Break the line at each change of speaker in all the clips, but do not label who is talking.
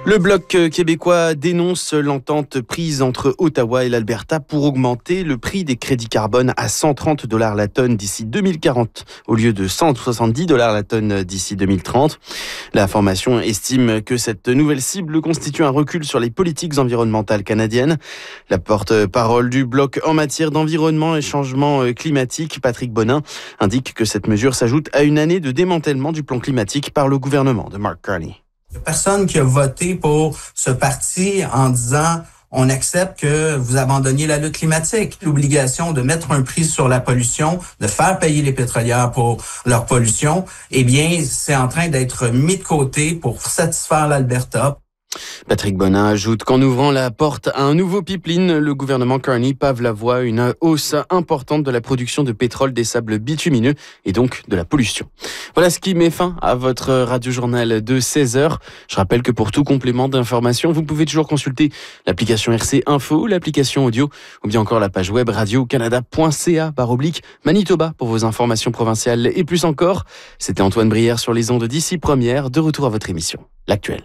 Le Bloc québécois dénonce l'entente prise entre Ottawa et l'Alberta pour augmenter le prix des crédits carbone à $130 la tonne d'ici 2040 au lieu de $170 la tonne d'ici 2030. La formation estime que cette nouvelle cible constitue un recul sur les politiques environnementales canadiennes. La porte-parole du Bloc en matière d'environnement et changement climatique, Patrick Bonin, indique que cette mesure s'ajoute à une année de démantèlement du plan climatique par le gouvernement de Mark Carney.
Il n'y a personne qui a voté pour ce parti en disant on accepte que vous abandonniez la lutte climatique. L'obligation de mettre un prix sur la pollution, de faire payer les pétrolières pour leur pollution, eh bien, c'est en train d'être mis de côté pour satisfaire l'Alberta.
Patrick Bonin ajoute qu'en ouvrant la porte à un nouveau pipeline, le gouvernement Carney pave la voie à une hausse importante de la production de pétrole des sables bitumineux et donc de la pollution. Voilà ce qui met fin à votre radio-journal de 16h. Je rappelle que pour tout complément d'information, vous pouvez toujours consulter l'application RC Info, l'application audio ou bien encore la page web radiocanada.ca/Manitoba pour vos informations provinciales et plus encore. C'était Antoine Brière sur les ondes d'ici première, de retour à votre émission, L'Actuel.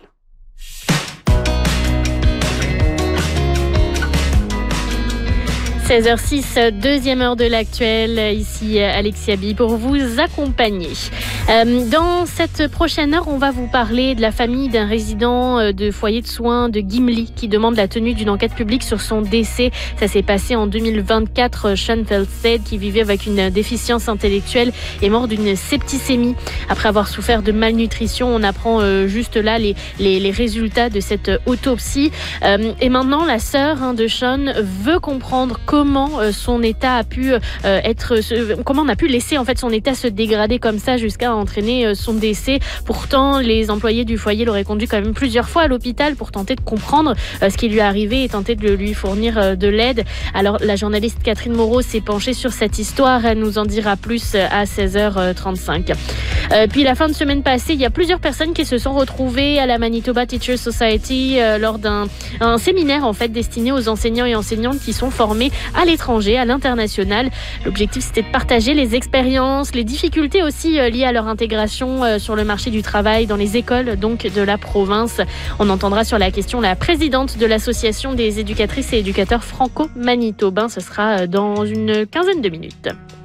16h06, deuxième heure de l'actuel, ici Alexia Bi pour vous accompagner. Dans cette prochaine heure, on va vous parler de la famille d'un résident de foyer de soins de Gimli qui demande la tenue d'une enquête publique sur son décès. Ça s'est passé en 2024. Sean Felstead, qui vivait avec une déficience intellectuelle, est mort d'une septicémie. Après avoir souffert de malnutrition, on apprend juste là les résultats de cette autopsie. Et maintenant, la sœur de Sean veut comprendre comment son état a pu comment on a pu laisser en fait son état se dégrader comme ça jusqu'à entraîner son décès. Pourtant, les employés du foyer l'auraient conduit quand même plusieurs fois à l'hôpital pour tenter de comprendre ce qui lui est arrivé et tenter de lui fournir de l'aide. Alors, la journaliste Catherine Moreau s'est penchée sur cette histoire. Elle nous en dira plus à 16h35. Puis la fin de semaine passée, il y a plusieurs personnes qui se sont retrouvées à la Manitoba Teachers Society lors d'un séminaire en fait destiné aux enseignants et enseignantes qui sont formés à l'étranger, à l'international. L'objectif, c'était de partager les expériences, les difficultés aussi liées à leur intégration sur le marché du travail dans les écoles donc de la province. On entendra sur la question la présidente de l'association des éducatrices et éducateurs franco-manitobains. Ce sera dans une quinzaine de minutes.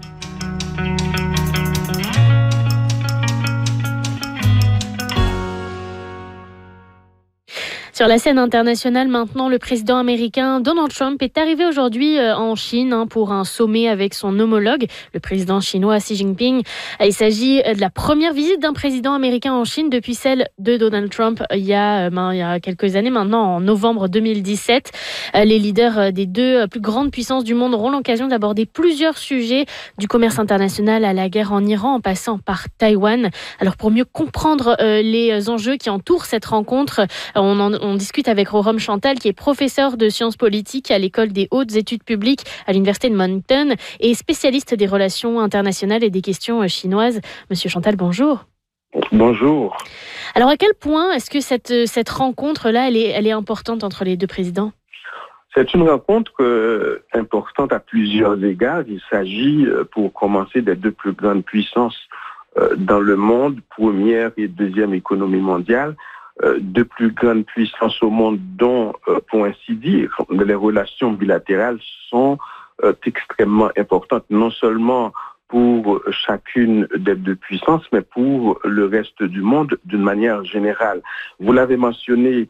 Sur la scène internationale maintenant, le président américain Donald Trump est arrivé aujourd'hui en Chine pour un sommet avec son homologue, le président chinois Xi Jinping. Il s'agit de la première visite d'un président américain en Chine depuis celle de Donald Trump il y a quelques années maintenant, en novembre 2017. Les leaders des deux plus grandes puissances du monde auront l'occasion d'aborder plusieurs sujets, du commerce international à la guerre en Iran en passant par Taïwan. Alors pour mieux comprendre les enjeux qui entourent cette rencontre, on discute avec Rorom Chantal, qui est professeur de sciences politiques à l'école des hautes études publiques à l'université de Moncton et spécialiste des relations internationales et des questions chinoises. Monsieur Chantal, bonjour.
Bonjour.
Alors à quel point est-ce que cette rencontre-là, elle est importante entre les deux présidents ?
C'est une rencontre importante à plusieurs égards. Il s'agit, pour commencer, des deux plus grandes puissances dans le monde, première et deuxième économie mondiale. Deux plus grandes puissances au monde dont, pour ainsi dire, les relations bilatérales sont extrêmement importantes, non seulement pour chacune des deux puissances, mais pour le reste du monde d'une manière générale. Vous l'avez mentionné,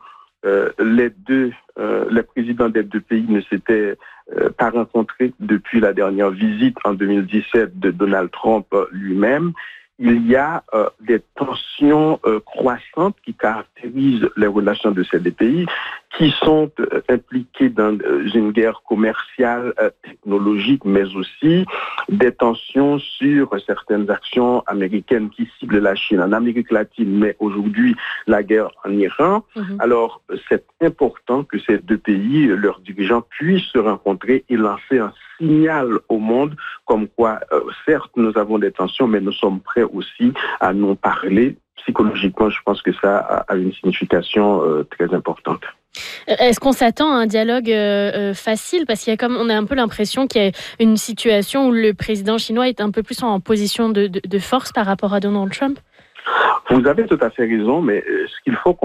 les présidents des deux pays ne s'étaient pas rencontrés depuis la dernière visite en 2017 de Donald Trump lui-même. Il y a des tensions croissantes qui caractérisent les relations de ces deux pays, qui sont impliqués dans une guerre commerciale, technologique, mais aussi des tensions sur certaines actions américaines qui ciblent la Chine en Amérique latine, mais aujourd'hui la guerre en Iran. Alors, c'est important que ces deux pays, leurs dirigeants, puissent se rencontrer et lancer un signal au monde comme quoi, certes, nous avons des tensions, mais nous sommes prêts aussi à nous parler. Psychologiquement, je pense que ça a une signification très importante.
Est-ce qu'on s'attend à un dialogue facile ? Parce on a un peu l'impression qu'il y a une situation où le président chinois est un peu plus en position de force par rapport à Donald Trump.
Vous avez tout à fait raison, mais ce qu'il faut